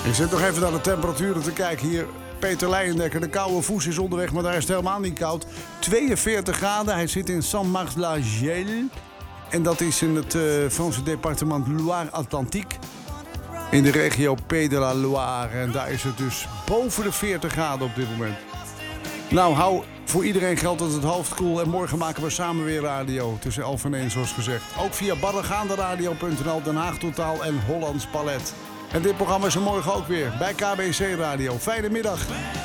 Ik zit nog even naar de temperaturen te kijken hier. Peter Leijendekker, de koude voes is onderweg, maar daar is het helemaal niet koud. 42 graden, hij zit in Saint-Mars-la-Gelle. En dat is in het Franse departement Loire-Atlantique. In de regio Pays de la Loire. En daar is het dus boven de 40 graden op dit moment. Nou, hou voor iedereen geldt dat het hoofdkoel. En morgen maken we samen weer radio. Tussen 11 en 1 zoals gezegd. Ook via barregaanderadio.nl, Den Haag Totaal en Hollands Palet. En dit programma is er morgen ook weer bij KBC Radio. Fijne middag.